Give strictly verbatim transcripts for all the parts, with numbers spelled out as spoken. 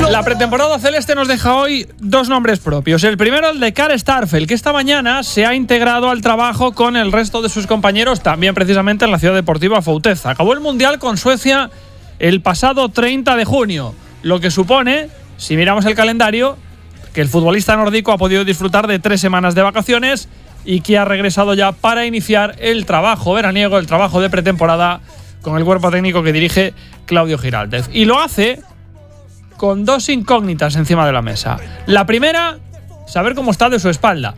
La pretemporada celeste nos deja hoy dos nombres propios. El primero, el de Kare Starfelt, que esta mañana se ha integrado al trabajo con el resto de sus compañeros, también precisamente en la ciudad deportiva Fouteza. Acabó el Mundial con Suecia el pasado treinta de junio, lo que supone, si miramos el calendario, que el futbolista nórdico ha podido disfrutar de tres semanas de vacaciones y que ha regresado ya para iniciar el trabajo veraniego, el trabajo de pretemporada con el cuerpo técnico que dirige Claudio Giraldez. Y lo hace con dos incógnitas encima de la mesa. La primera, saber cómo está de su espalda.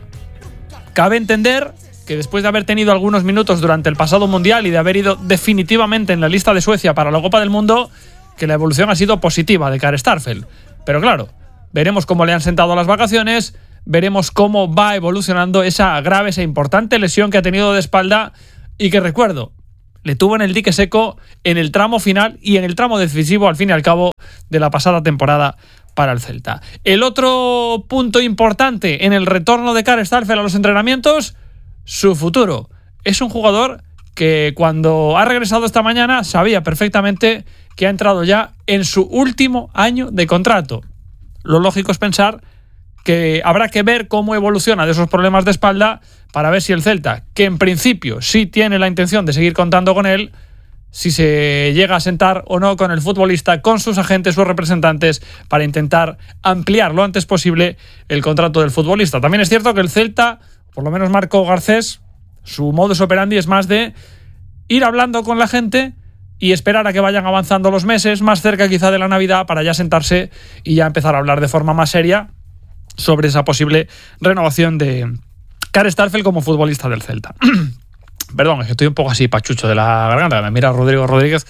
Cabe entender que después de haber tenido algunos minutos durante el pasado Mundial y de haber ido definitivamente en la lista de Suecia para la Copa del Mundo, que la evolución ha sido positiva de Kare Starfelt. Pero claro, veremos cómo le han sentado las vacaciones, veremos cómo va evolucionando esa grave, esa importante lesión que ha tenido de espalda y que, recuerdo, le tuvo en el dique seco en el tramo final y en el tramo decisivo, al fin y al cabo, de la pasada temporada para el Celta. El otro punto importante en el retorno de Kare Starfelt a los entrenamientos, su futuro. Es un jugador que cuando ha regresado esta mañana sabía perfectamente que ha entrado ya en su último año de contrato. Lo lógico es pensar que habrá que ver cómo evoluciona de esos problemas de espalda para ver si el Celta, que en principio sí tiene la intención de seguir contando con él, si se llega a sentar o no con el futbolista, con sus agentes, sus representantes, para intentar ampliar lo antes posible el contrato del futbolista. También es cierto que el Celta, por lo menos Marco Garcés, su modus operandi es más de ir hablando con la gente y esperar a que vayan avanzando los meses, más cerca quizá de la Navidad, para ya sentarse y ya empezar a hablar de forma más seria sobre esa posible renovación de Kare Starfelt como futbolista del Celta. Perdón, es que estoy un poco así pachucho de la garganta. Me mira Rodrigo Rodríguez.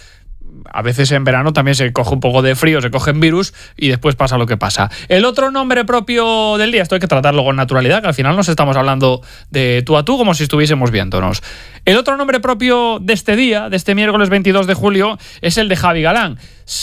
A veces en verano también se coge un poco de frío, se cogen virus y después pasa lo que pasa. El otro nombre propio del día, esto hay que tratarlo con naturalidad, que al final nos estamos hablando de tú a tú como si estuviésemos viéndonos. El otro nombre propio de este día, de este miércoles veintidós de julio, es el de Javi Galán.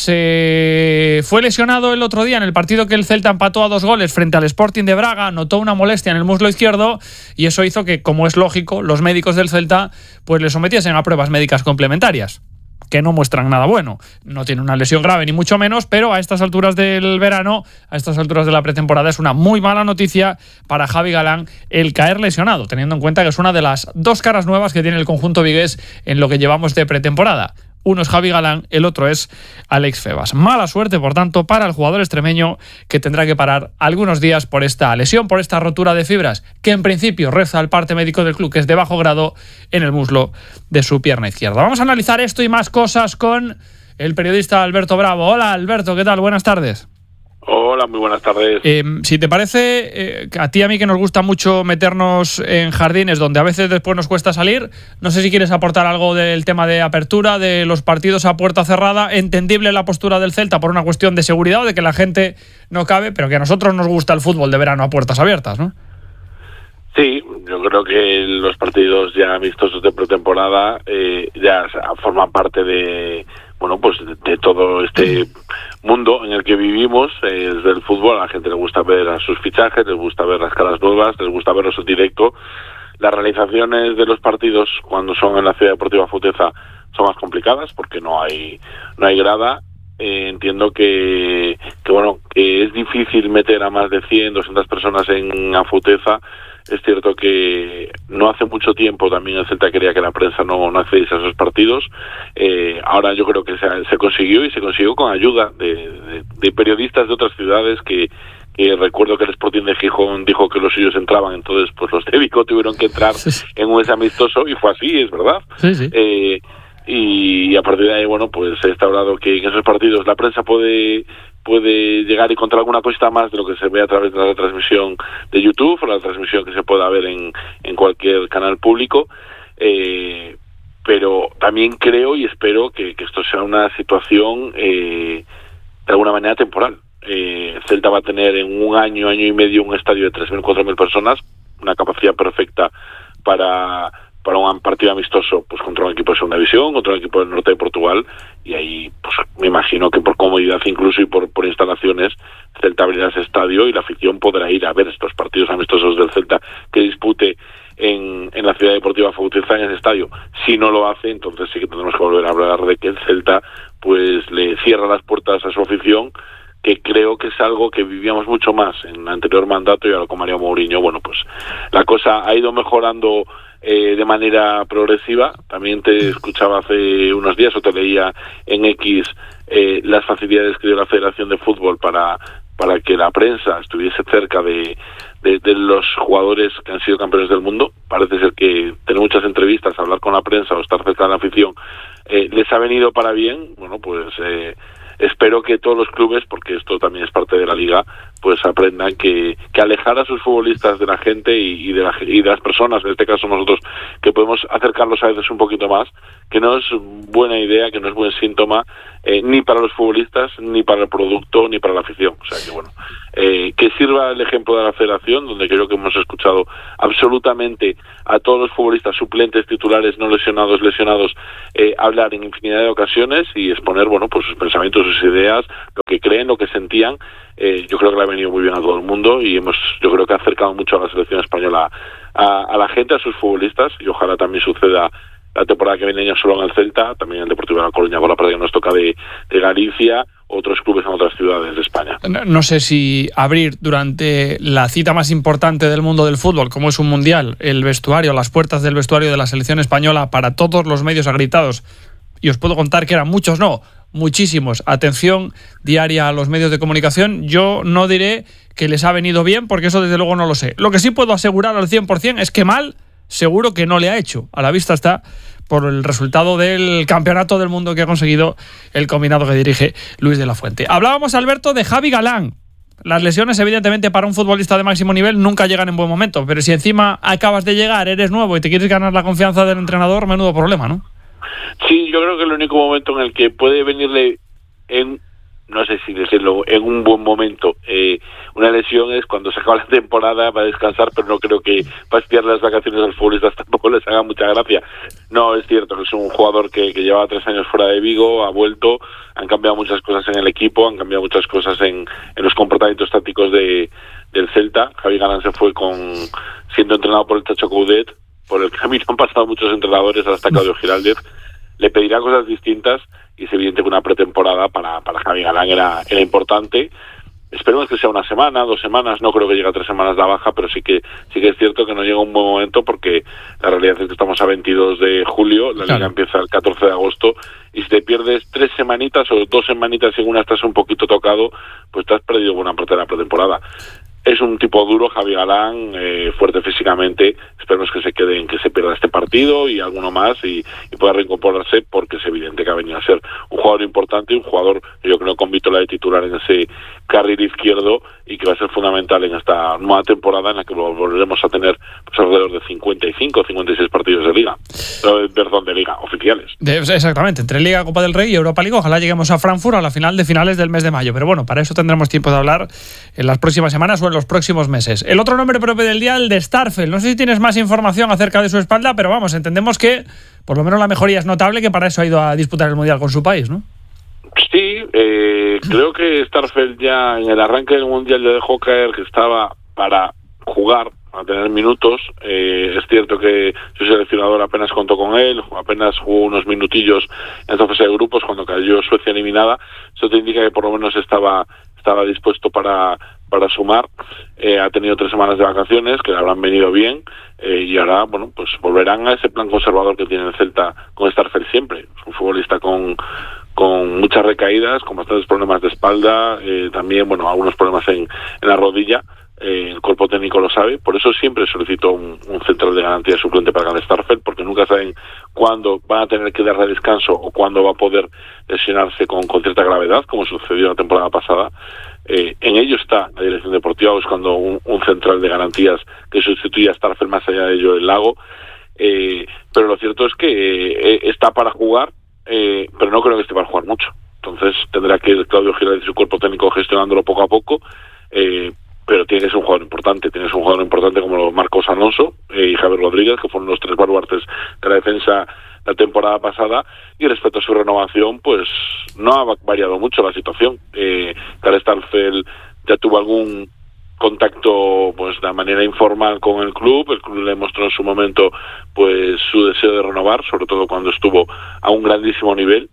Se fue lesionado el otro día en el partido que el Celta empató a dos goles frente al Sporting de Braga, notó una molestia en el muslo izquierdo y eso hizo que, como es lógico, los médicos del Celta pues le sometiesen a pruebas médicas complementarias, que no muestran nada bueno. No tiene una lesión grave ni mucho menos, pero a estas alturas del verano, a estas alturas de la pretemporada, es una muy mala noticia para Javi Galán el caer lesionado, teniendo en cuenta que es una de las dos caras nuevas que tiene el conjunto vigués en lo que llevamos de pretemporada. Uno es Javi Galán, el otro es Alex Febas. Mala suerte, por tanto, para el jugador extremeño, que tendrá que parar algunos días por esta lesión, por esta rotura de fibras, que en principio reza el parte médico del club, que es de bajo grado en el muslo de su pierna izquierda. Vamos a analizar esto y más cosas con el periodista Alberto Bravo. Hola, Alberto, ¿qué tal? Buenas tardes. Hola, muy buenas tardes. Eh, si te parece, eh, a ti y a mí que nos gusta mucho meternos en jardines donde a veces después nos cuesta salir, no sé si quieres aportar algo del tema de apertura, de los partidos a puerta cerrada. Entendible la postura del Celta por una cuestión de seguridad o de que la gente no cabe, pero que a nosotros nos gusta el fútbol de verano a puertas abiertas, ¿no? Sí, yo creo que los partidos ya amistosos de pretemporada eh, ya forman parte de, bueno, pues de, de todo este mundo en el que vivimos. Eh, desde el fútbol a la gente le gusta ver a sus fichajes, les gusta ver las caras nuevas, les gusta verlos en directo. Las realizaciones de los partidos cuando son en la Ciudad Deportiva Fouteza son más complicadas porque no hay no hay grada. Eh, entiendo que, que bueno que es difícil meter a más de cien, doscientas personas en a Fouteza. Es cierto que no hace mucho tiempo también el Celta quería que la prensa no, no accediese a esos partidos. Eh, ahora yo creo que se, se consiguió y se consiguió con ayuda de, de, de periodistas de otras ciudades que, que recuerdo que el Sporting de Gijón dijo que los suyos entraban, entonces pues los de Vigo tuvieron que entrar sí, sí. en un amistoso y fue así, es verdad. Sí, sí. Eh, y a partir de ahí, bueno, pues se ha instaurado que en esos partidos la prensa puede puede llegar y contar alguna cosita más de lo que se ve a través de la transmisión de YouTube o la transmisión que se pueda ver en, en cualquier canal público, eh, pero también creo y espero que, que esto sea una situación eh, de alguna manera temporal. Eh, Celta va a tener en un año, año y medio un estadio de tres mil, cuatro mil personas, una capacidad perfecta para... para un partido amistoso pues contra un equipo de segunda división, contra un equipo del norte de Portugal, y ahí pues me imagino que por comodidad incluso y por, por instalaciones Celta abrirá ese estadio y la afición podrá ir a ver estos partidos amistosos del Celta que dispute en, en la Ciudad Deportiva Fouteza en ese estadio. Si no lo hace, entonces sí que tendremos que volver a hablar de que el Celta pues le cierra las puertas a su afición, que creo que es algo que vivíamos mucho más en el anterior mandato y ahora con Mario Mourinho, bueno, pues la cosa ha ido mejorando eh, de manera progresiva. También te escuchaba hace unos días o te leía en X eh, las facilidades que dio la Federación de Fútbol para para que la prensa estuviese cerca de, de, de los jugadores que han sido campeones del mundo. Parece ser que tener muchas entrevistas, hablar con la prensa o estar cerca de la afición eh, les ha venido para bien. Bueno, pues eh, espero que todos los clubes, porque esto también es parte de la liga, pues aprendan que, que alejar a sus futbolistas de la gente y, y, de la, y de las personas, en este caso nosotros, que podemos acercarlos a veces un poquito más, que no es buena idea, que no es buen síntoma, eh, ni para los futbolistas, ni para el producto, ni para la afición. O sea que bueno, eh, que sirva el ejemplo de la Federación, donde creo que hemos escuchado absolutamente a todos los futbolistas suplentes, titulares, no lesionados, lesionados, eh, hablar en infinidad de ocasiones y exponer, bueno, pues sus pensamientos, sus ideas, lo que creen, lo que sentían. Eh, yo creo que le ha venido muy bien a todo el mundo y hemos, yo creo que ha acercado mucho a la selección española a, a la gente, a sus futbolistas, y ojalá también suceda la temporada que viene ya solo en el Celta, también el Deportivo de La Coruña con la parte que nos toca de, de Galicia, otros clubes en otras ciudades de España. No, no sé si abrir durante la cita más importante del mundo del fútbol, como es un mundial, el vestuario, las puertas del vestuario de la selección española para todos los medios acreditados, y os puedo contar que eran muchos, no, muchísimos, atención diaria a los medios de comunicación. Yo no diré que les ha venido bien, porque eso desde luego no lo sé. Lo que sí puedo asegurar al cien por ciento es que mal, seguro que no le ha hecho. A la vista está por el resultado del campeonato del mundo que ha conseguido el combinado que dirige Luis de la Fuente. Hablábamos, Alberto, de Javi Galán. Las lesiones, evidentemente, para un futbolista de máximo nivel nunca llegan en buen momento, pero si encima acabas de llegar, eres nuevo y te quieres ganar la confianza del entrenador, menudo problema, ¿no? Sí, yo creo que el único momento en el que puede venirle en, no sé si decirlo, en un buen momento eh, una lesión es cuando se acaba la temporada, va a descansar, pero no creo que fastidiar las vacaciones a los futbolistas tampoco les haga mucha gracia. No, es cierto que es un jugador que, que llevaba tres años fuera de Vigo, ha vuelto, han cambiado muchas cosas en el equipo, han cambiado muchas cosas en, en los comportamientos tácticos de, del Celta. Javi Galán se fue con siendo entrenado por el Chacho Coudet. Por el camino han pasado muchos entrenadores, hasta Claudio Giraldez. Le pedirá cosas distintas y es evidente que una pretemporada para, para Javi Galán era, era importante. Esperemos que sea una semana, dos semanas, no creo que llegue a tres semanas la baja, pero sí que sí que es cierto que no llega un buen momento, porque la realidad es que estamos a veintidós de julio, la liga empieza el catorce de agosto, y si te pierdes tres semanitas o dos semanitas y en una estás un poquito tocado, pues te has perdido buena parte de la pretemporada. Es un tipo duro, Javi Galán, eh, fuerte físicamente. Esperemos que se quede en que se pierda este partido y alguno más y, y pueda reincorporarse, porque es evidente que ha venido a ser un jugador importante, un jugador que yo creo con Vítola de titular en ese carril izquierdo y que va a ser fundamental en esta nueva temporada en la que volveremos a tener pues, alrededor de cincuenta y cinco o cincuenta y seis partidos de liga, no, perdón, de liga oficiales. De, exactamente, entre Liga, Copa del Rey y Europa League. Ojalá lleguemos a Frankfurt a la final de finales del mes de mayo, pero bueno, para eso tendremos tiempo de hablar en las próximas semanas o en los próximos meses. El otro nombre propio del día, el de Starfelt. No sé si tienes más información acerca de su espalda, pero vamos, entendemos que por lo menos la mejoría es notable, que para eso ha ido a disputar el Mundial con su país, ¿no? Sí, eh, creo que Starfelt ya en el arranque del Mundial le dejó caer que estaba para jugar, a tener minutos. Eh, es cierto que su seleccionador apenas contó con él, apenas jugó unos minutillos en esta fase de grupos cuando cayó Suecia eliminada. Eso te indica que por lo menos estaba estaba dispuesto para para sumar. Eh, ha tenido tres semanas de vacaciones que le habrán venido bien, eh, y ahora, bueno, pues volverán a ese plan conservador que tiene el Celta con Starfelt siempre. Es un futbolista con con muchas recaídas, con bastantes problemas de espalda, eh, también, bueno, algunos problemas en, en la rodilla. Eh, el cuerpo técnico lo sabe, por eso siempre solicitó un, un central de garantía suplente para el Starfelt, porque nunca saben cuándo van a tener que darle descanso o cuándo va a poder lesionarse con, con cierta gravedad, como sucedió la temporada pasada. Eh, en ello está la dirección deportiva buscando un, un central de garantías que sustituya a Starfelt, más allá de ello el Lago. Eh, pero lo cierto es que eh, está para jugar, eh, pero no creo que esté para jugar mucho. Entonces tendrá que ir Claudio Giraldez y su cuerpo técnico gestionándolo poco a poco. Eh, pero tiene que ser un jugador importante, tienes un jugador importante como Marcos Alonso eh, y Javier Rodríguez, que fueron los tres baluartes de la defensa la temporada pasada, y respecto a su renovación, pues no ha variado mucho la situación. Eh, Karl Starfelt ya tuvo algún contacto pues de manera informal con el club, el club le mostró en su momento pues su deseo de renovar, sobre todo cuando estuvo a un grandísimo nivel.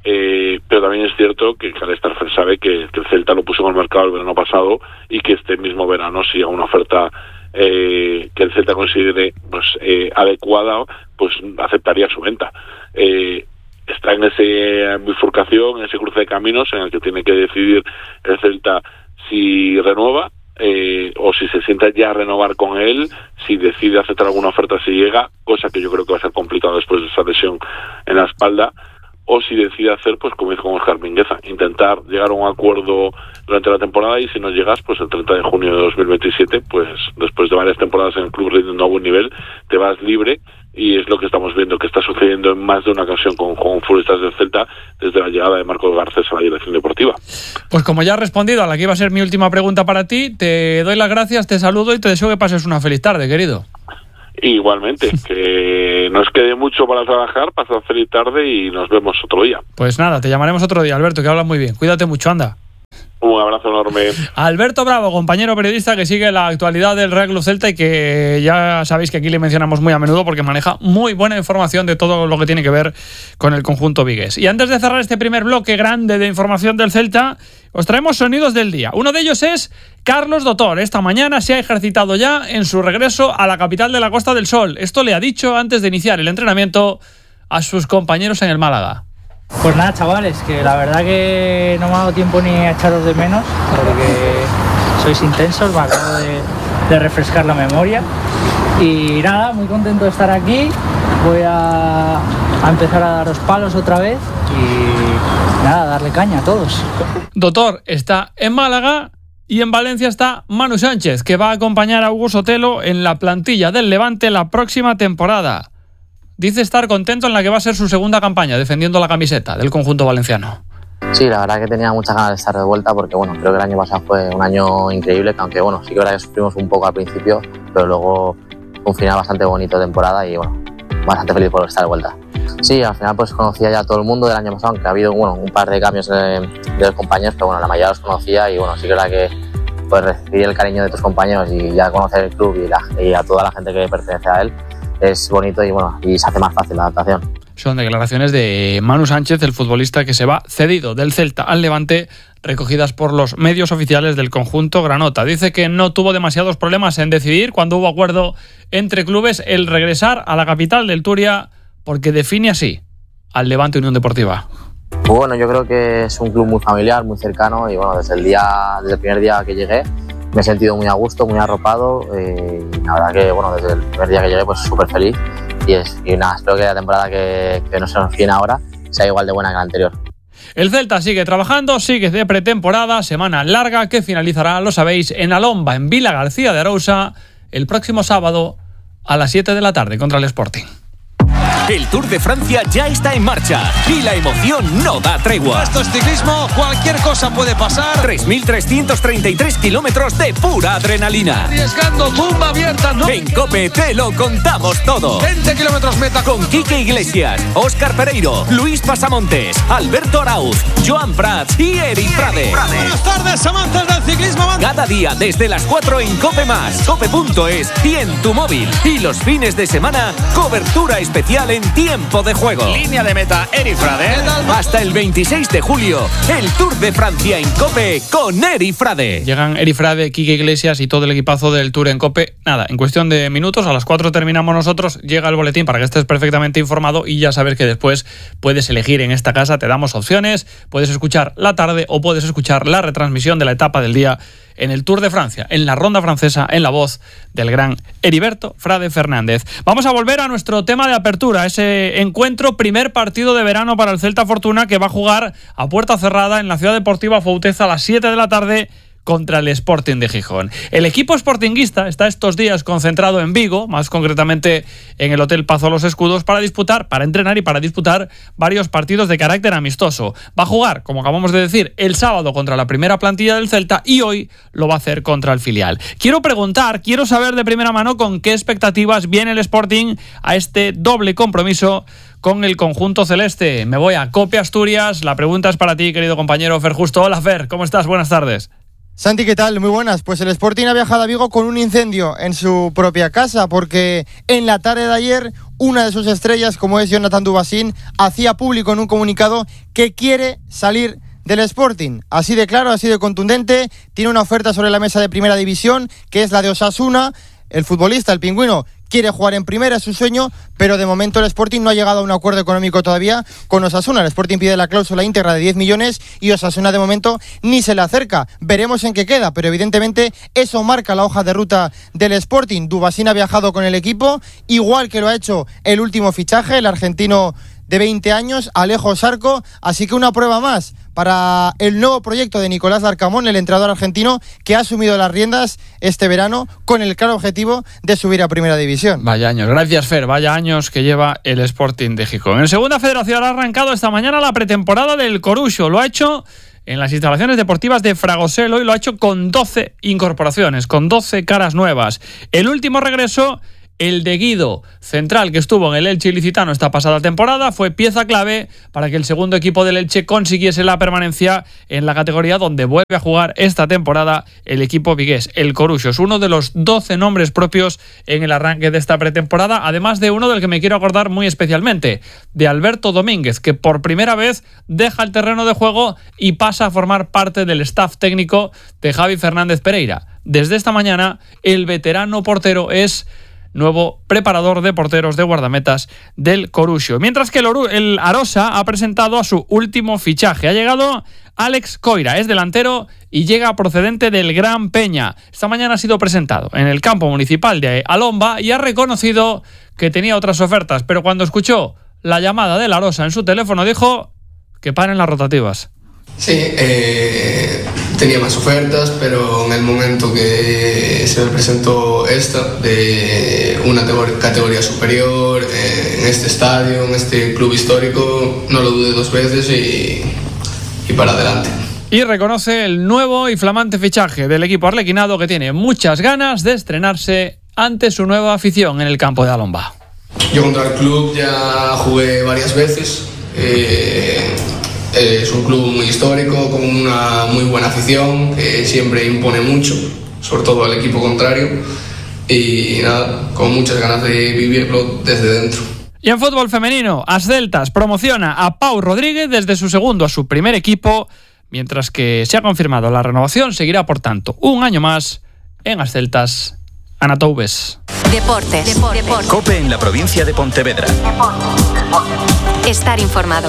Eh, pero también es cierto que Karl Starfelt sabe que, que el Celta lo puso en el mercado el verano pasado y que este mismo verano, si hay una oferta eh, que el Celta considere pues eh, adecuada, pues aceptaría su venta. Eh, está en esa bifurcación, en ese cruce de caminos en el que tiene que decidir el Celta si renueva eh, o si se sienta ya a renovar con él, si decide aceptar alguna oferta si llega, cosa que yo creo que va a ser complicado después de esa lesión en la espalda, o si decide hacer, pues como hizo con Óscar Mingueza, intentar llegar a un acuerdo durante la temporada, y si no llegas, pues el treinta de junio de dos mil veintisiete, pues después de varias temporadas en el club rindiendo a buen nivel, te vas libre, y es lo que estamos viendo que está sucediendo en más de una ocasión con, con futbolistas del Celta desde la llegada de Marcos Garcés a la dirección deportiva. Pues como ya has respondido a la que iba a ser mi última pregunta para ti, te doy las gracias, te saludo y te deseo que pases una feliz tarde, querido. Igualmente, que nos quede mucho para trabajar, pasad feliz tarde y nos vemos otro día. Pues nada, te llamaremos otro día, Alberto, que hablas muy bien. Cuídate mucho, anda. Un abrazo enorme. Alberto Bravo, compañero periodista que sigue la actualidad del Real Club Celta y que ya sabéis que aquí le mencionamos muy a menudo porque maneja muy buena información de todo lo que tiene que ver con el conjunto vigués. Y antes de cerrar este primer bloque grande de información del Celta, os traemos sonidos del día. Uno de ellos es Carlos Dotor. Esta mañana se ha ejercitado ya en su regreso a la capital de la Costa del Sol. Esto le ha dicho antes de iniciar el entrenamiento a sus compañeros en el Málaga. Pues nada, chavales, que la verdad que no me ha dado tiempo ni a echaros de menos porque sois intensos, me acabo de, de refrescar la memoria y nada, muy contento de estar aquí. Voy a, a empezar a daros palos otra vez y nada, darle caña a todos. Dotor está en Málaga y en Valencia está Manu Sánchez, que va a acompañar a Hugo Sotelo en la plantilla del Levante la próxima temporada. Dice estar contento en la que va a ser su segunda campaña defendiendo la camiseta del conjunto valenciano. Sí, la verdad que tenía muchas ganas de estar de vuelta porque bueno, creo que el año pasado fue un año increíble, que aunque bueno, sí que verdad que sufrimos un poco al principio, pero luego un final bastante bonito de temporada y bueno, bastante feliz por estar de vuelta. Sí, al final pues conocía ya a todo el mundo del año pasado, aunque ha habido bueno, un par de cambios de, de los compañeros, pero bueno, la mayoría los conocía y bueno, sí que verdad que pues recibir el cariño de tus compañeros y ya conocer el club y, la, y a toda la gente que pertenece a él es bonito y bueno, y se hace más fácil la adaptación. Son declaraciones de Manu Sánchez, el futbolista que se va cedido del Celta al Levante, recogidas por los medios oficiales del conjunto granota. Dice que no tuvo demasiados problemas en decidir, cuando hubo acuerdo entre clubes, el regresar a la capital del Turia, porque define así al Levante Unión Deportiva. Bueno, yo creo que es un club muy familiar, muy cercano y bueno, desde el día, desde el primer día que llegué me he sentido muy a gusto, muy arropado eh, y la verdad que bueno, desde el primer día que llegué pues súper feliz y, es, y nada, espero que la temporada que, que no se nos viene ahora sea igual de buena que la anterior. El Celta sigue trabajando, sigue de pretemporada, semana larga que finalizará, lo sabéis, en Alomba, en Vila García de Arousa, el próximo sábado a las siete de la tarde contra el Sporting. El Tour de Francia ya está en marcha y la emoción no da tregua. Esto es ciclismo, cualquier cosa puede pasar. tres mil trescientos treinta y tres kilómetros de pura adrenalina. Arriesgando, tumba abierta, ¿no? En COPE te lo contamos todo. veinte kilómetros meta. Con Quique Iglesias, Óscar Pereiro, Luis Pasamontes, Alberto Arauz, Joan Prats y Eri Frade. Buenas tardes, amantes del ciclismo. Cada día desde las cuatro en COPE más, cope punto es y en tu móvil. Y los fines de semana, cobertura especial en tiempo de juego. Línea de meta, Eri Frade. Hasta el veintiséis de julio, el Tour de Francia en COPE con Eri Frade. Llegan Eri Frade, Quique Iglesias y todo el equipazo del Tour en COPE. Nada, en cuestión de minutos, a las cuatro terminamos nosotros, llega el boletín para que estés perfectamente informado y ya sabes que después puedes elegir en esta casa, te damos opciones, puedes escuchar la tarde o puedes escuchar la retransmisión de la etapa del día en el Tour de Francia, en la ronda francesa, en la voz del gran Heriberto Frade Fernández. Vamos a volver a nuestro tema de apertura, ese encuentro, primer partido de verano para el Celta Fortuna, que va a jugar a puerta cerrada en la Ciudad Deportiva Fouteza a las siete de la tarde contra el Sporting de Gijón. El equipo sportinguista está estos días concentrado en Vigo, más concretamente en el Hotel Pazo Los Escudos, para disputar, para entrenar y para disputar varios partidos de carácter amistoso. Va a jugar, como acabamos de decir, el sábado contra la primera plantilla del Celta y hoy lo va a hacer contra el filial. Quiero preguntar, quiero saber de primera mano con qué expectativas viene el Sporting a este doble compromiso con el conjunto celeste. Me voy a COPE Asturias. La pregunta es para ti, querido compañero Fer Justo. Hola, Fer, ¿cómo estás? Buenas tardes. Santi, ¿qué tal? Muy buenas. Pues el Sporting ha viajado a Vigo con un incendio en su propia casa, porque en la tarde de ayer una de sus estrellas, como es Jonathan Dubasín, hacía público en un comunicado que quiere salir del Sporting. Así de claro, así de contundente. Tiene una oferta sobre la mesa de primera división, que es la de Osasuna. El futbolista, el pingüino, quiere jugar en primera, es su sueño, pero de momento el Sporting no ha llegado a un acuerdo económico todavía con Osasuna. El Sporting pide la cláusula íntegra de diez millones y Osasuna de momento ni se le acerca. Veremos en qué queda, pero evidentemente eso marca la hoja de ruta del Sporting. Dubasín ha viajado con el equipo, igual que lo ha hecho el último fichaje, el argentino de veinte años, Alejo Sarco, así que una prueba más para el nuevo proyecto de Nicolás Larcamón, el entrenador argentino que ha asumido las riendas este verano con el claro objetivo de subir a Primera División. Vaya años, gracias Fer, vaya años que lleva el Sporting de Gijón. En Segunda Federación ha arrancado esta mañana la pretemporada del Coruxo, lo ha hecho en las instalaciones deportivas de Fragoselo y lo ha hecho con doce incorporaciones, con doce caras nuevas. El último regreso, el de Guido, central que estuvo en el Elche ilicitano esta pasada temporada, fue pieza clave para que el segundo equipo del Elche consiguiese la permanencia en la categoría donde vuelve a jugar esta temporada el equipo vigués, el Coruxo. Es uno de los doce nombres propios en el arranque de esta pretemporada, además de uno del que me quiero acordar muy especialmente, de Alberto Domínguez, que por primera vez deja el terreno de juego y pasa a formar parte del staff técnico de Javi Fernández Pereira. Desde esta mañana, el veterano portero es nuevo preparador de porteros de guardametas del Coruxo. Mientras que el, Oru- el Arosa ha presentado a su último fichaje. Ha llegado Alex Coira, es delantero y llega procedente del Gran Peña. Esta mañana ha sido presentado en el campo municipal de Alomba y ha reconocido que tenía otras ofertas, pero cuando escuchó la llamada del Arosa en su teléfono dijo que paren las rotativas. Sí, eh, tenía más ofertas, pero en el momento que se me presentó esta, de una categoría superior, eh, en este estadio, en este club histórico, no lo dudé dos veces y, y para adelante. Y reconoce el nuevo y flamante fichaje del equipo arlequinado, que tiene muchas ganas de estrenarse ante su nueva afición en el campo de Alomba. Yo contra el club ya jugué varias veces. Eh, Es un club muy histórico, con una muy buena afición, que siempre impone mucho, sobre todo al equipo contrario, y nada, con muchas ganas de vivirlo desde dentro. Y en fútbol femenino, Asceltas promociona a Pau Rodríguez desde su segundo a su primer equipo, mientras que se ha confirmado la renovación, seguirá por tanto un año más en Asceltas. Ana Toubes. Deportes. Deportes. Deportes. COPE en la provincia de Pontevedra. Estar informado.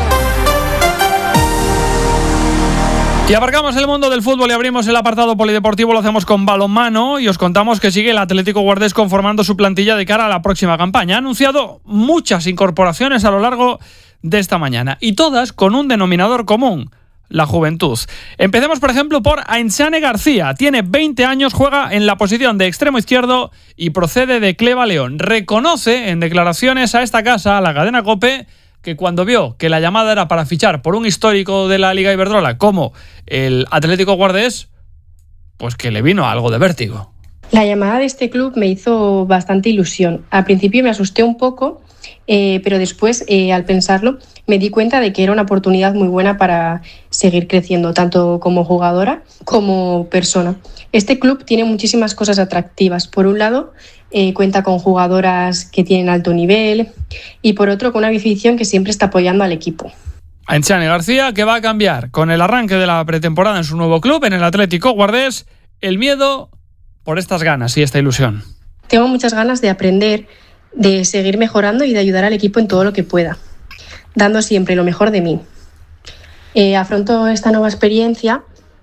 Y abarcamos el mundo del fútbol y abrimos el apartado polideportivo, lo hacemos con balonmano y os contamos que sigue el Atlético Guardés conformando su plantilla de cara a la próxima campaña. Ha anunciado muchas incorporaciones a lo largo de esta mañana y todas con un denominador común: la juventud. Empecemos, por ejemplo, por Aintzane García. Tiene veinte años, juega en la posición de extremo izquierdo y procede de Cleva León. Reconoce en declaraciones a esta casa, a la cadena COPE, que cuando vio que la llamada era para fichar por un histórico de la Liga Iberdrola como el Atlético Guardés, pues que le vino algo de vértigo. La llamada de este club me hizo bastante ilusión. Al principio me asusté un poco, eh, pero después, eh, al pensarlo, me di cuenta de que era una oportunidad muy buena para seguir creciendo, tanto como jugadora como persona. Este club tiene muchísimas cosas atractivas. Por un lado, eh, cuenta con jugadoras que tienen alto nivel y por otro, con una afición que siempre está apoyando al equipo. Aintzane García, que va a cambiar con el arranque de la pretemporada en su nuevo club, en el Atlético Guardés, el miedo por estas ganas y esta ilusión. Tengo muchas ganas de aprender, de seguir mejorando y de ayudar al equipo en todo lo que pueda, dando siempre lo mejor de mí. Eh, afronto esta nueva experiencia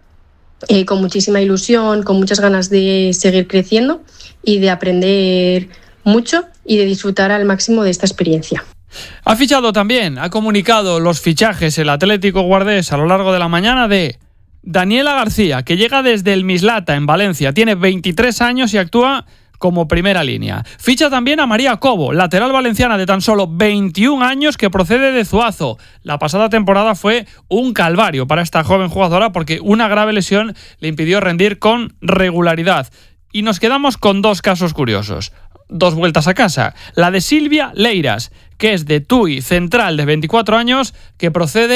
eh, con muchísima ilusión, con muchas ganas de seguir creciendo y de aprender mucho y de disfrutar al máximo de esta experiencia. Ha fichado también, ha comunicado los fichajes el Atlético Guardés a lo largo de la mañana de Daniela García, que llega desde el Mislata en Valencia, tiene veintitrés años y actúa como primera línea. Ficha también a María Cobo, lateral valenciana de tan solo veintiún años, que procede de Zuazo. La pasada temporada fue un calvario para esta joven jugadora porque una grave lesión le impidió rendir con regularidad. Y nos quedamos con dos casos curiosos. Dos vueltas a casa. La de Silvia Leiras, que es de Tui, central de veinticuatro años, que procede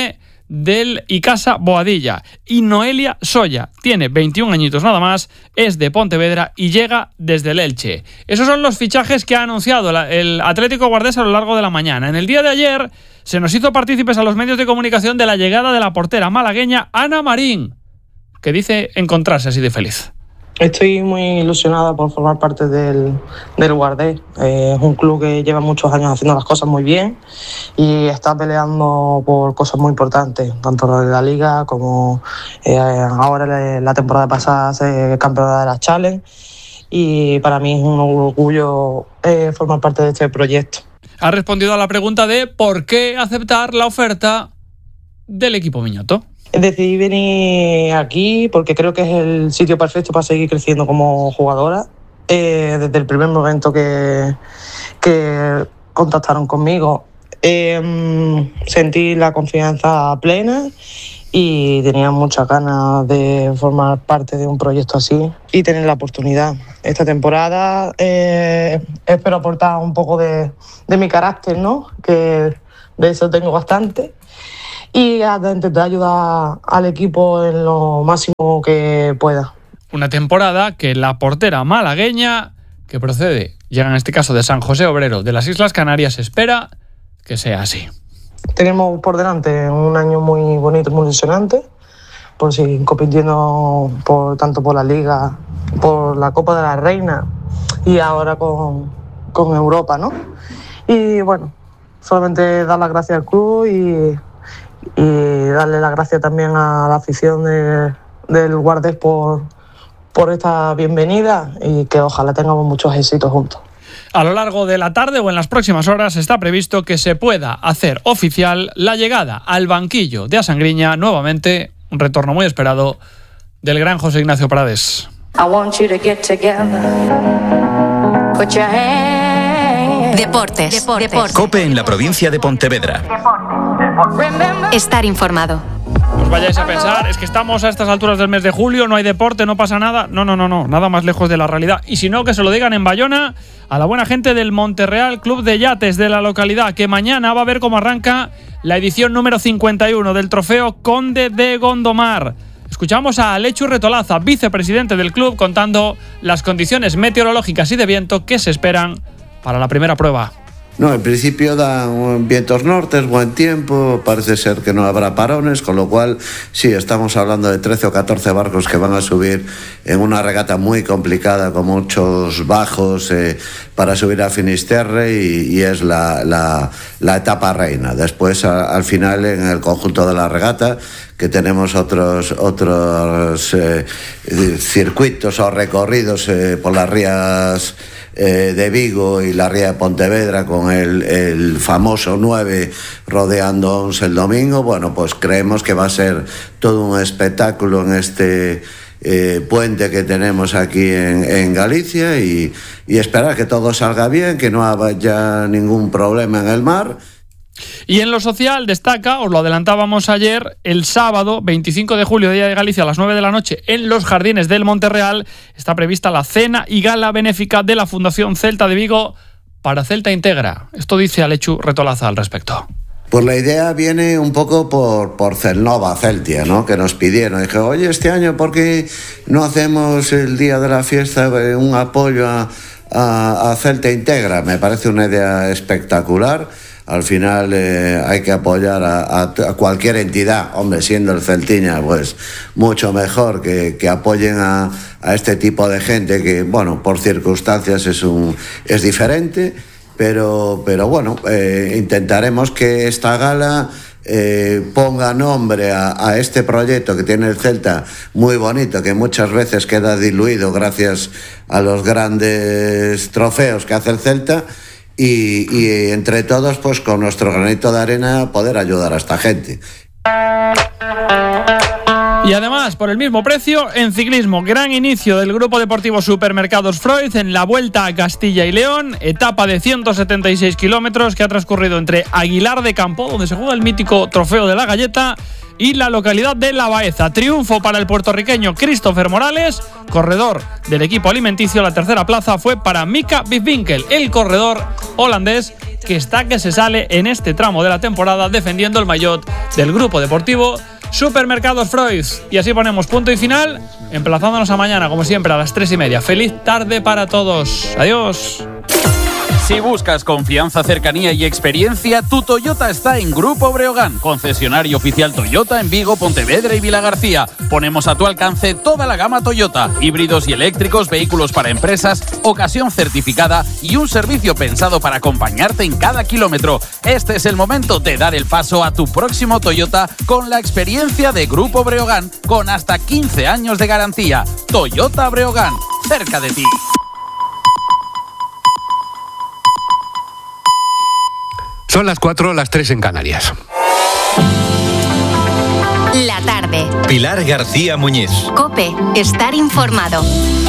del Icasa Boadilla. Y Noelia Soya tiene veintiún añitos nada más, es de Pontevedra y llega desde el Elche. Esos son los fichajes que ha anunciado el Atlético Guardés a lo largo de la mañana. En el día de ayer se nos hizo partícipes a los medios de comunicación de la llegada de la portera malagueña Ana Marín, que dice encontrarse así de feliz. Estoy muy ilusionada por formar parte del, del Guardés. Eh, es un club que lleva muchos años haciendo las cosas muy bien y está peleando por cosas muy importantes, tanto en la Liga como eh, ahora la temporada pasada ser campeona de la Challenge, y para mí es un orgullo eh, formar parte de este proyecto. Ha respondido a la pregunta de por qué aceptar la oferta del equipo Miñoto. Decidí venir aquí porque creo que es el sitio perfecto para seguir creciendo como jugadora. Eh, desde el primer momento que, que contactaron conmigo, eh, sentí la confianza plena y tenía muchas ganas de formar parte de un proyecto así y tener la oportunidad. Esta temporada eh, espero aportar un poco de, de mi carácter, ¿no? Que de eso tengo bastante. Y a intentar ayudar al equipo en lo máximo que pueda. Una temporada que la portera malagueña, que procede, llega en este caso de San José Obrero, de las Islas Canarias, espera que sea así. Tenemos por delante un año muy bonito, muy ilusionante, por seguir compitiendo por, tanto por la Liga, por la Copa de la Reina y ahora con, con Europa, ¿no? Y bueno, solamente dar las gracias al club y... y darle las gracias también a la afición de, del Guardés por, por esta bienvenida y que ojalá tengamos muchos éxitos juntos. A lo largo de la tarde o en las próximas horas está previsto que se pueda hacer oficial la llegada al banquillo de Asangriña, nuevamente un retorno muy esperado del gran José Ignacio Prades. I want you to get together. Put your hands. Deportes. Deportes. Deportes. COPE en la provincia de Pontevedra. Estar informado. No os vayáis a pensar, es que estamos a estas alturas del mes de julio, no hay deporte, no pasa nada. No, no, no, no, nada más lejos de la realidad. Y si no, que se lo digan en Bayona a la buena gente del Monterreal Club de Yates de la localidad, que mañana va a ver cómo arranca la edición número cincuenta y uno del trofeo Conde de Gondomar. Escuchamos a Alechu Retolaza, vicepresidente del club, contando las condiciones meteorológicas y de viento que se esperan para la primera prueba. No, en principio dan vientos nortes, buen tiempo, parece ser que no habrá parones, con lo cual sí, estamos hablando de trece o catorce barcos que van a subir en una regata muy complicada con muchos bajos eh, para subir a Finisterre y, y es la, la, la etapa reina. Después a, al final en el conjunto de la regata que tenemos otros otros eh, circuitos o recorridos eh, por las rías eh, de Vigo y la ría de Pontevedra con el, el famoso nueve rodeando Ons el domingo. Bueno, pues creemos que va a ser todo un espectáculo en este eh, puente que tenemos aquí en, en Galicia y, y esperar que todo salga bien, que no haya ningún problema en el mar. Y en lo social destaca, os lo adelantábamos ayer, el sábado veinticinco de julio, Día de Galicia, a las nueve de la noche, en los Jardines del Monterreal, está prevista la cena y gala benéfica de la Fundación Celta de Vigo para Celta Integra. Esto dice Alechu Retolaza al respecto. Pues la idea viene un poco por, por Celnova Celtia, ¿no? Que nos pidieron. Dije, oye, este año, ¿por qué no hacemos el día de la fiesta un apoyo a, a, a Celta Integra? Me parece una idea espectacular. Al final eh, hay que apoyar a, a, a cualquier entidad, hombre, siendo el Celtiña, pues mucho mejor que, que apoyen a, a este tipo de gente que, bueno, por circunstancias es un es diferente, pero, pero bueno, eh, intentaremos que esta gala eh, ponga nombre a, a este proyecto que tiene el Celta, muy bonito, que muchas veces queda diluido gracias a los grandes trofeos que hace el Celta. Y, y entre todos, pues con nuestro granito de arena, poder ayudar a esta gente. Y además, por el mismo precio, en ciclismo, gran inicio del Grupo Deportivo Supermercados Freud en la Vuelta a Castilla y León, etapa de ciento setenta y seis kilómetros que ha transcurrido entre Aguilar de Campo, donde se juega el mítico Trofeo de la Galleta, y la localidad de La Baeza. Triunfo para el puertorriqueño Christopher Morales, corredor del equipo alimenticio. La tercera plaza fue para Mika Bivwinkel, el corredor holandés que está que se sale en este tramo de la temporada defendiendo el maillot del Grupo Deportivo Supermercados Freud. Y así ponemos punto y final, emplazándonos a mañana, como siempre, a las tres y media. Feliz tarde para todos. Adiós. Si buscas confianza, cercanía y experiencia, tu Toyota está en Grupo Breogán, concesionario oficial Toyota en Vigo, Pontevedra y Vilagarcía. Ponemos a tu alcance toda la gama Toyota, híbridos y eléctricos, vehículos para empresas, ocasión certificada y un servicio pensado para acompañarte en cada kilómetro. Este es el momento de dar el paso a tu próximo Toyota con la experiencia de Grupo Breogán, con hasta quince años de garantía. Toyota Breogán, cerca de ti. Son las cuatro, las tres en Canarias. La tarde. Pilar García Muñiz. COPE. Estar informado.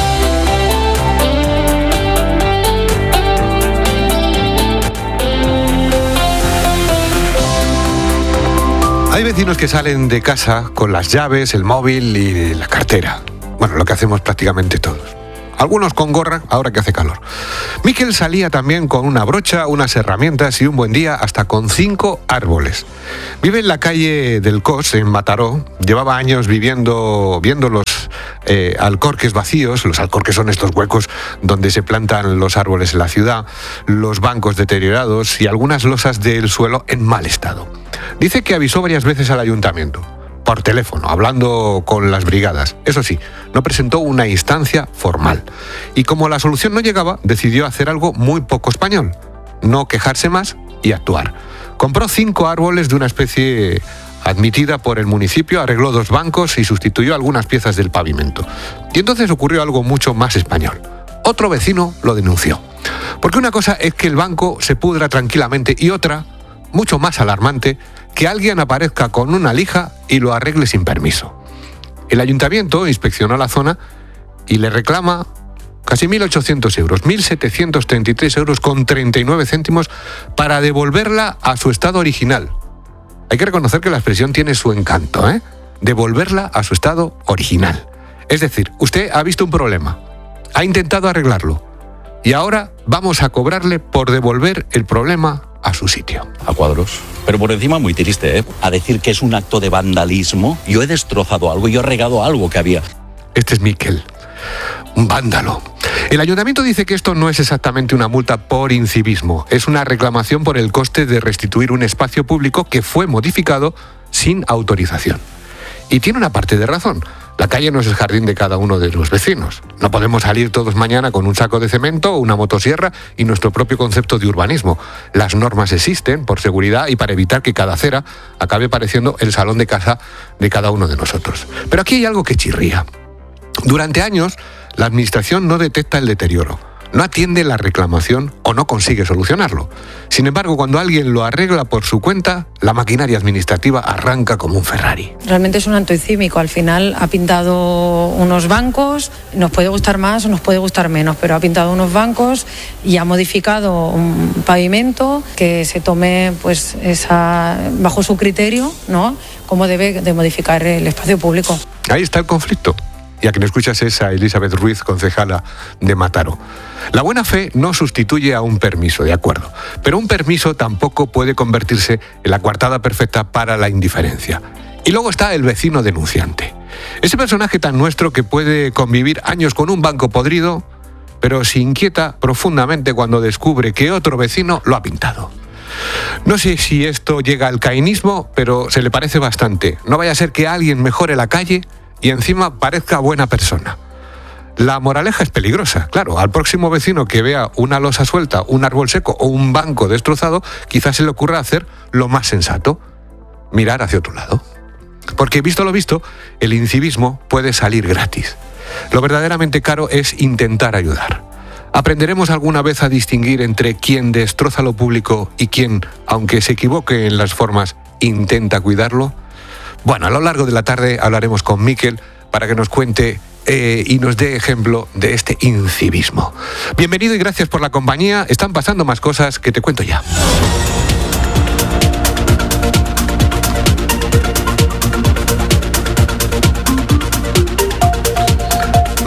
Hay vecinos que salen de casa con las llaves, el móvil y la cartera. Bueno, lo que hacemos prácticamente todos. Algunos con gorra, ahora que hace calor. Miquel salía también con una brocha, unas herramientas y un buen día hasta con cinco árboles. Vive en la calle del Cos, en Mataró. Llevaba años viviendo, viendo los eh, alcorques vacíos. Los alcorques son estos huecos donde se plantan los árboles en la ciudad, los bancos deteriorados y algunas losas del suelo en mal estado. Dice que avisó varias veces al ayuntamiento. Por teléfono, hablando con las brigadas. Eso sí, no presentó una instancia formal. Y como la solución no llegaba, decidió hacer algo muy poco español. No quejarse más y actuar. Compró cinco árboles de una especie admitida por el municipio, arregló dos bancos y sustituyó algunas piezas del pavimento. Y entonces ocurrió algo mucho más español. Otro vecino lo denunció. Porque una cosa es que el banco se pudra tranquilamente y otra, mucho más alarmante, que alguien aparezca con una lija y lo arregle sin permiso. El ayuntamiento inspeccionó la zona y le reclama casi mil ochocientos euros, mil setecientos treinta y tres euros con treinta y nueve céntimos para devolverla a su estado original. Hay que reconocer que la expresión tiene su encanto, ¿eh? Devolverla a su estado original. Es decir, usted ha visto un problema, ha intentado arreglarlo y ahora vamos a cobrarle por devolver el problema a su sitio. A cuadros. Pero por encima muy triste, ¿eh? A decir que es un acto de vandalismo. Yo he destrozado algo, yo he regado algo que había. Este es Miquel, un vándalo. El ayuntamiento dice que esto no es exactamente una multa por incivismo, es una reclamación por el coste de restituir un espacio público que fue modificado sin autorización. Y tiene una parte de razón. La calle no es el jardín de cada uno de los vecinos. No podemos salir todos mañana con un saco de cemento, una motosierra y nuestro propio concepto de urbanismo. Las normas existen por seguridad y para evitar que cada acera acabe pareciendo el salón de casa de cada uno de nosotros. Pero aquí hay algo que chirría. Durante años, la administración no detecta el deterioro, no atiende la reclamación o no consigue solucionarlo. Sin embargo, cuando alguien lo arregla por su cuenta, la maquinaria administrativa arranca como un Ferrari. Realmente es un anticímico. Al final ha pintado unos bancos, nos puede gustar más o nos puede gustar menos, pero ha pintado unos bancos y ha modificado un pavimento que se tome pues esa bajo su criterio, ¿no? Cómo debe de modificar el espacio público. Ahí está el conflicto. Y a quien escuchas es a Elizabeth Ruiz, concejala de Mataró. La buena fe no sustituye a un permiso, de acuerdo, pero un permiso tampoco puede convertirse en la coartada perfecta para la indiferencia. Y luego está el vecino denunciante. Ese personaje tan nuestro que puede convivir años con un banco podrido, pero se inquieta profundamente cuando descubre que otro vecino lo ha pintado. No sé si esto llega al caínismo, pero se le parece bastante. No vaya a ser que alguien mejore la calle y encima parezca buena persona. La moraleja es peligrosa, claro. Al próximo vecino que vea una losa suelta, un árbol seco o un banco destrozado, quizás se le ocurra hacer lo más sensato, mirar hacia otro lado. Porque visto lo visto, el incivismo puede salir gratis. Lo verdaderamente caro es intentar ayudar. ¿Aprenderemos alguna vez a distinguir entre quien destroza lo público y quien, aunque se equivoque en las formas, intenta cuidarlo? Bueno, a lo largo de la tarde hablaremos con Miquel para que nos cuente eh, y nos dé ejemplo de este incivismo. Bienvenido y gracias por la compañía. Están pasando más cosas que te cuento ya.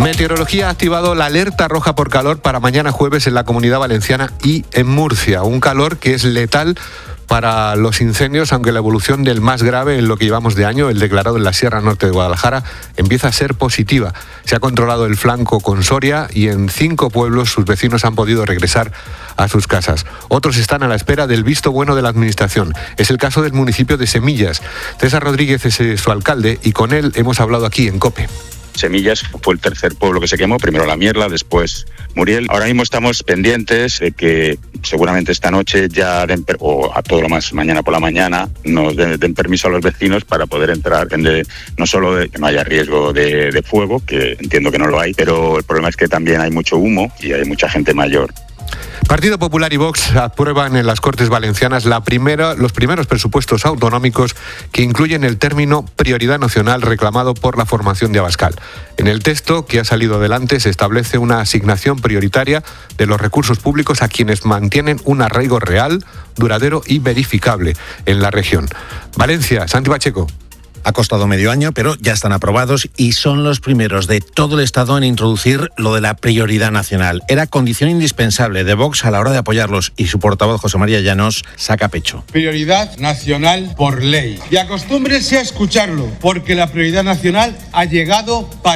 Meteorología ha activado la alerta roja por calor para mañana jueves en la Comunidad Valenciana y en Murcia. Un calor que es letal para los incendios, aunque la evolución del más grave en lo que llevamos de año, el declarado en la Sierra Norte de Guadalajara, empieza a ser positiva. Se ha controlado el flanco con Soria y en cinco pueblos sus vecinos han podido regresar a sus casas. Otros están a la espera del visto bueno de la Administración. Es el caso del municipio de Semillas. César Rodríguez es su alcalde y con él hemos hablado aquí en COPE. Semillas fue el tercer pueblo que se quemó, primero La Mierla, después Muriel. Ahora mismo estamos pendientes de que seguramente esta noche ya den, o a todo lo más mañana por la mañana, nos den, den permiso a los vecinos para poder entrar, de, no solo de que no haya riesgo de, de fuego, que entiendo que no lo hay, pero el problema es que también hay mucho humo y hay mucha gente mayor. Partido Popular y Vox aprueban en las Cortes Valencianas la primera, los primeros presupuestos autonómicos que incluyen el término prioridad nacional reclamado por la formación de Abascal. En el texto que ha salido adelante se establece una asignación prioritaria de los recursos públicos a quienes mantienen un arraigo real, duradero y verificable en la región. Valencia, Santi Pacheco. Ha costado medio año, pero ya están aprobados y son los primeros de todo el Estado en introducir lo de la prioridad nacional. Era condición indispensable de Vox a la hora de apoyarlos y su portavoz, José María Llanos, saca pecho. Prioridad nacional por ley. Y acostúmbrese a escucharlo, porque la prioridad nacional ha llegado para